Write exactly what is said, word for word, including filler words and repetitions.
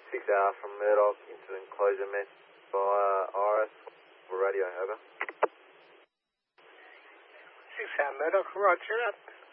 six hour from Murdoch into enclosure message via Iris for radio, over. six hour Murdoch, roger.